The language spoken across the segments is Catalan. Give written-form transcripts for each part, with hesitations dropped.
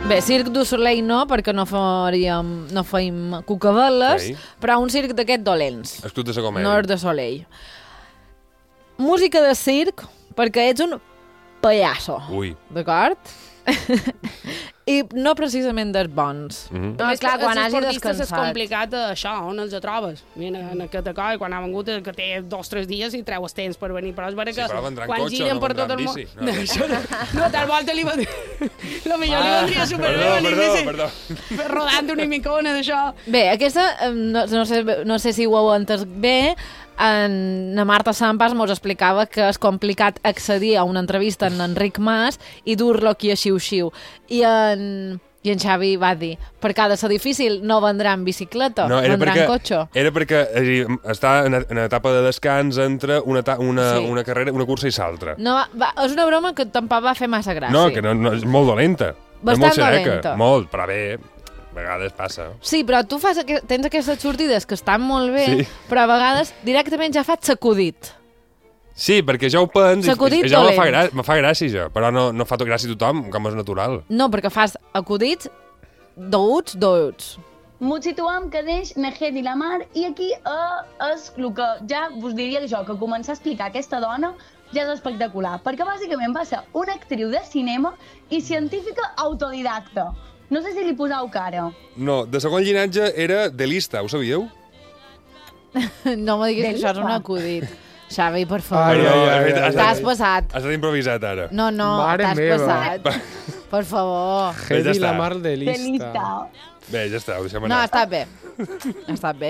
Bé, Cirque du Soleil no, perquè no feim cucaveles, però un circ d'aquest dolents. El Club de la Comèdia. No és de Soleil. Música de circ, perquè ets un pallasso. Ui. D'acord? I no precisament dels bons. No, és clar, quan hagi descansat. És complicat això, on els trobes. Mira, en aquest acord, quan ha vengut, que té 2 o 3 dies i treu els temps per venir. Però és vera que quan giren per tot el món... No, tal volta li va dir... Lo millor li vendria superbé. Perdó. Rodant una micona d'això. Bé, aquesta, no sé si ho heu entès bé, na Marta Sampas mos explicava que és complicat accedir a una entrevista en Enric Mas i dur-lo aquí a xiu-xiu. I en Xavi va dir, per cada ser difícil no vendrà en bicicleta, vendrà en cotxe. Era perquè està en etapa de descans entre una carrera, una cursa i l'altra. No, és una broma que tampoc va fer massa gràcia. No, que no, és molt dolenta. Bastant dolenta. Molt, però bé... A vegades passa. Sí, però tu tens aquestes sortides que estan molt bé, però a vegades directament ja fas sacudit. Sí, perquè ja ho pens sacudit i ja me fa gràcia, ja. Però no fa gràcia a tothom, com és natural. No, perquè fas acudits douts. Mos situem que deix Nejed i la Mar i aquí és el que ja vos diria que començar a explicar aquesta dona ja és espectacular, perquè bàsicament va ser una actriu de cinema i científica autodidacta. No sé si li posau cara. No, de segon llinatge era delista, ho sabíeu? No me diguis que això és un acudit. Xavi, per favor. T'has passat. Has estat improvisat, ara. No, t'has passat. Per favor. Nejed i la Mar delista. Bé, ja està, ho deixem anar. No, està bé. Està bé.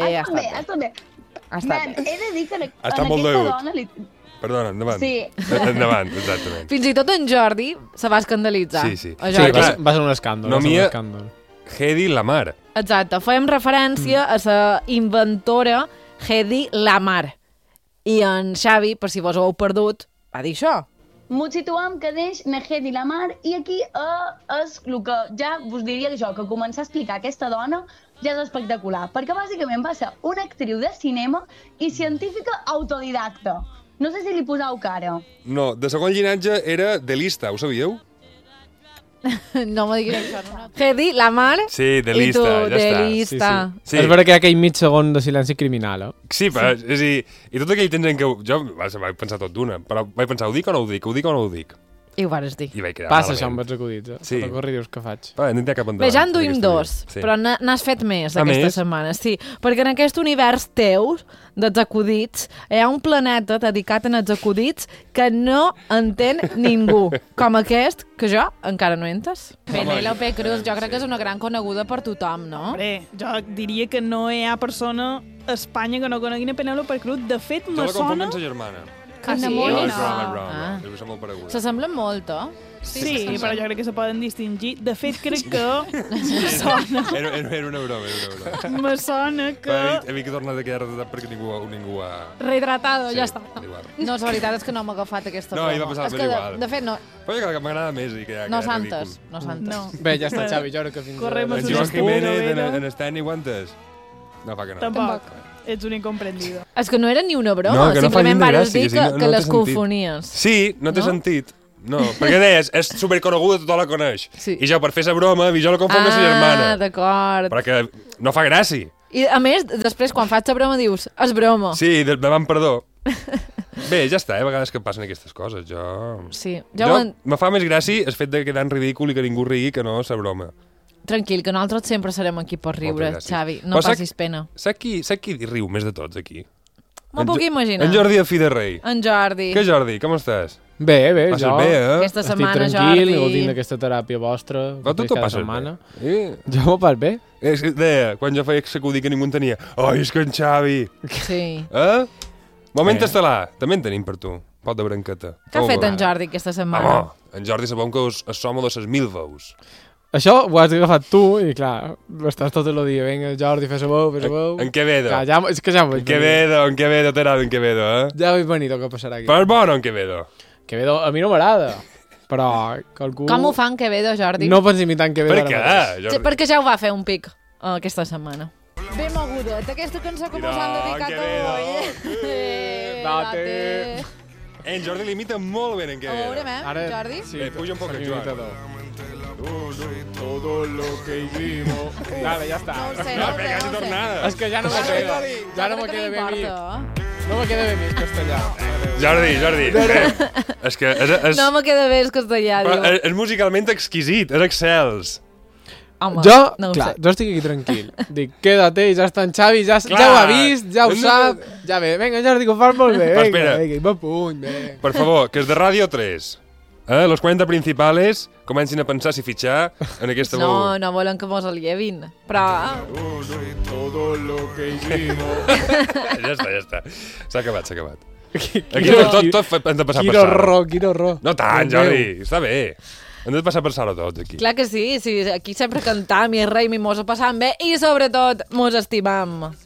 He de dir que en aquesta dona... Perdona, endavant. Sí. Endavant, exactament. Fins i tot en Jordi se va escandalitzar. Sí. Va ser un escàndol. No mia, Hedi Lamar. Exacte, fèiem referència a la inventora Hedi Lamar. I en Xavi, per si vos ho heu perdut, va dir això. Mos situem que deix Nejed i la Mar i aquí és el que ja vos diria que començar a explicar aquesta dona ja és espectacular, perquè bàsicament va ser una actriu de cinema i científica autodidacta. No sé si li posau cara. No, de segon llinatge era delista, ho sabíeu? No me diguis això. Hedi, la Mar... Sí, delista, ja delista. Sí. És vera que hi ha aquell mig segon de silenci criminal, Sí, però, és a dir, i tot aquell temps en què... Jo vaig pensar tot d'una, però vaig pensar, ho dic o no ho dic? Ho dic o no ho dic? I ho vares dir. I vaig quedar passa això amb els acudits, Sí. Tot el corri dius que faig. Va, no cap endavant. Bé, ja en duim 2, però n'has fet més aquesta setmana. Sí, perquè en aquest univers teu dels acudits hi ha un planeta dedicat als acudits que no entén ningú, com aquest, que jo encara no entes. Penélope Cruz, jo crec que és una gran coneguda per tothom, no? Hombre, jo diria que no hi ha persona a Espanya que no conegui Penélope Cruz. De fet, me sona... Jo la confonc amb sa germana. S'assemblen molt, Sí, però jo crec que se poden distingir. De fet, crec que me sona... Era una broma. Me sona que... Havia que tornar de quedar retratat perquè ningú ha... Retratado, ja està. No, la veritat és que no m'ha agafat aquesta broma. No, i va passar més igual. De fet, no... Però que m'agrada més. No santes. Bé, ja està, Xavi, jo crec que fins... Correm a en Joan Jiménez, en Estany, aguantes? No, fa que no. Tampoc. Ets un incomprendido. És que no era ni una broma, simplement vas dir que les confonies. Sí, no té sentit. No, perquè deies, és superconeguda, tothom la coneix. I jo, per fer sa broma, jo la confonc amb sa germana. Ah, d'acord. Perquè no fa gràcia. I, a més, després, quan faig sa broma, dius, és broma. Sí, demano perdó. Bé, ja està, a vegades que passen aquestes coses. Sí. Me fa més gràcia el fet de quedar en ridícul i que ningú rigui que no sa broma. Tranquil, que nosaltres sempre serem aquí per riure, Xavi. No passis pena. Saps qui riu més de tots, aquí? M'ho puc imaginar. En Jordi de Fi de Rei. En Jordi. Què, Jordi? Com estàs? Bé, jo aquesta setmana, estic tranquil, gaudint d'aquesta teràpia vostra. Però tu t'ho passes bé. Jo m'ho pas bé. Deia, quan jo feia sacudir que ningú en tenia, oi, és que en Xavi. Sí. Moment estel·lar, també en tenim per tu. Pot de branqueta. Què ha fet en Jordi aquesta setmana? En Jordi sabem que és som de les 1.000 veus. Això ho has agafat tu i, clar, estàs tot el dia. Vinga, Jordi, fes-se veu. En Quevedo. És que ja m'ho vaig venir. En Quevedo, t'agrada en Quevedo, Ja vaig venir el que passarà aquí. Però és bon en Quevedo. Quevedo a mi no m'agrada, però qualcú... Com ho fa en Quevedo, Jordi? No pots imitar en Quevedo. Per què? Perquè ja ho va fer un pic aquesta setmana. Ben mogudet, aquesta cançó que mos han dedicat avui. Date. En Jordi l'imita molt bé en Quevedo. A veure, Jordi? Sí, puja un poc el Joan. todo lo que hicimos. Dale, ya está. No ho sé, No, però quasi tornada. És que ja no me queda. Ja no me queda bé a mi. No me queda bé a mi el castellà. Jordi. És que és... No me queda bé el castellà, diu. És musicalment exquisit, és excels. Home, jo, no clar, jo estic aquí tranquil. Dic, quédate, ja està en Xavi, ja ho ha vist, ja ho sap. Ja ve, vinga, Jordi, que ho fas molt bé. Vinga, va puny, bé. Per favor, que és de Ràdio 3. Los 40 principals comencin a pensar si fitxar en aquesta... No volen que mos el llevin, però... Todo lo que hicimos... Ja està. S'ha acabat. Aquí tot hem de passar per Sara. Quin horror. No tant, Jordi, està bé. Hem de passar per Sara tots, aquí. Clar que sí, aquí sempre cantam i el rei mos ho passam bé i sobretot mos estimam.